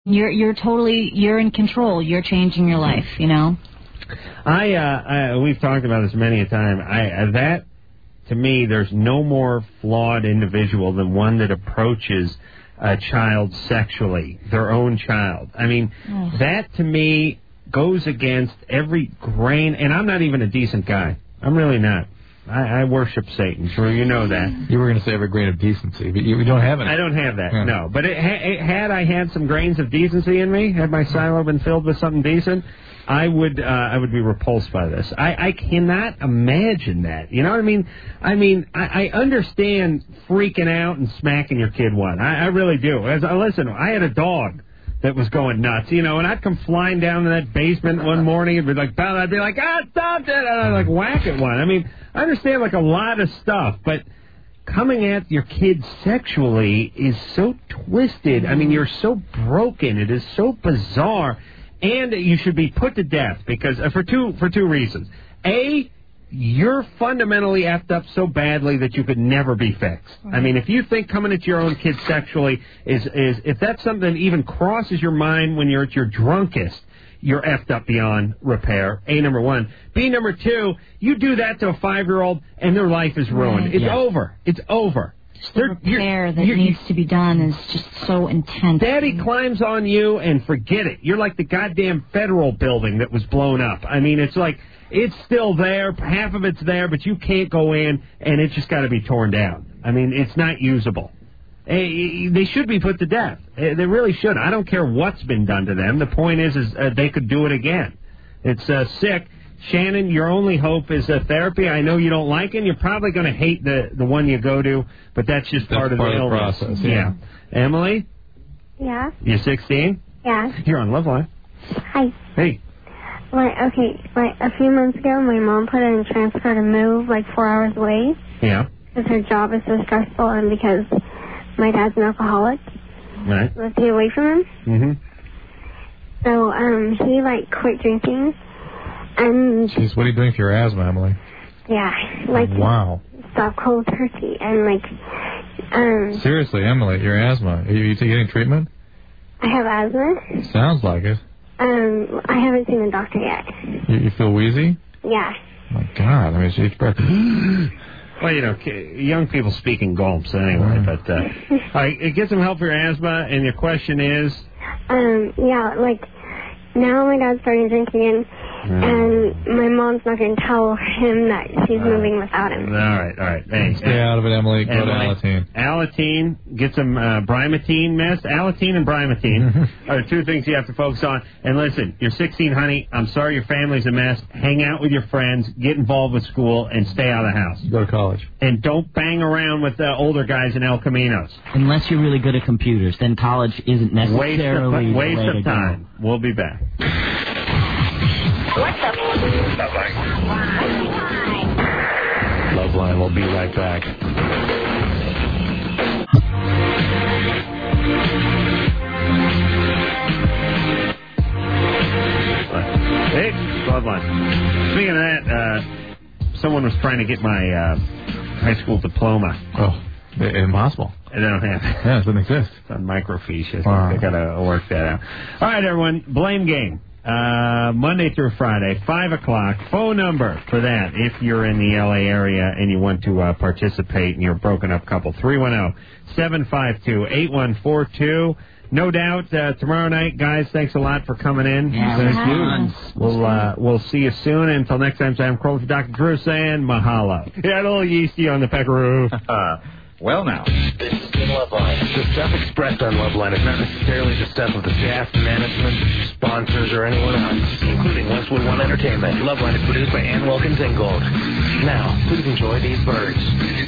You're in control. You're changing your life, you know? We've talked about this many a time. That, to me, there's no more flawed individual than one that approaches a child sexually, their own child. I mean, that to me goes against every grain, and I'm not even a decent guy. I'm really not. I worship Satan, sure you know that. You were going to say every grain of decency, but you don't have it. I don't have that, no. But had I had some grains of decency in me, had my silo been filled with something decent, I would be repulsed by this. I cannot imagine that. You know what I mean? I understand freaking out and smacking your kid one. I really do. Listen, I had a dog that was going nuts, you know, and I'd come flying down to that basement one morning and be like, I'd be like, stop it, and I'd like whack at one. I mean, I understand like a lot of stuff, but coming at your kid sexually is so twisted. I mean, you're so broken. It is so bizarre, and you should be put to death because for two reasons. A, you're fundamentally effed up so badly that you could never be fixed. I mean, if you think coming at your own kid sexually is if that's something that even crosses your mind when you're at your drunkest, you're effed up beyond repair, A, number one. B, number two, you do that to a 5-year-old and their life is ruined. It's over. It's over. The repair that needs to be done is just so intense. Daddy climbs on you and forget it. You're like the goddamn federal building that was blown up. I mean, it's like, it's still there, half of it's there, but you can't go in, and it's just got to be torn down. I mean, it's not usable. They should be put to death. They really should. I don't care what's been done to them. The point is they could do it again. It's sick. Shannon, your only hope is therapy. I know you don't like it, and you're probably going to hate the one you go to, but that's just part of the illness. Process. Yeah. Emily? Yeah? You're 16? Yeah. You're on Love Line. Hi. Hey. A few months ago, my mom put in a transfer to move 4 hours away. Yeah. Because her job is so stressful and because my dad's an alcoholic. Right. Let's get away from him. Mm-hmm. So, he, quit drinking. And... Jeez, what are you doing for your asthma, Emily? Yeah. Wow. Stop cold turkey. And, Seriously, Emily, your asthma. Are you getting treatment? I have asthma. Sounds like it. I haven't seen a doctor yet. You feel wheezy? Yeah. Oh, my God. I mean, each breath. Well, you know, young people speak in gulps anyway, but, all right, get some help for your asthma, and your question is? Now my dad's starting drinking again, and my mom's not going to tell him that she's moving without him. All right. Hey, stay out of it, Emily. Go to Alateen. Alateen, get some Brimatine mist. Alateen and Brimatine are the two things you have to focus on. And listen, you're 16, honey. I'm sorry your family's a mess. Hang out with your friends, get involved with school, and stay out of the house. Go to college. And don't bang around with older guys in El Caminos. Unless you're really good at computers, then college isn't necessarily waste of time. We'll be back. What's up? Love Line. We'll be right back. Hey, Love Line. Speaking of that, someone was trying to get my high school diploma. Oh, impossible. They don't have it. Yeah, it doesn't exist. It's on microfiche. Wow. I got to work that out. All right, everyone. Blame game. Monday through Friday, 5 o'clock. Phone number for that if you're in the L.A. area and you want to participate and you're a broken up couple. 310-752-8142. No doubt, tomorrow night, guys, thanks a lot for coming in. Yeah, thank you. We'll see you soon. Until next time, Sam Crowley for Dr. Drew saying mahalo. Yeah, a little yeasty on the peckaroo. Well, now, this is Love Line. The stuff expressed on Love Line is not necessarily the stuff of the staff, management, sponsors, or anyone else, including Westwood One Entertainment. Love Line is produced by Ann Wilkins Ingold. Now, please enjoy these birds.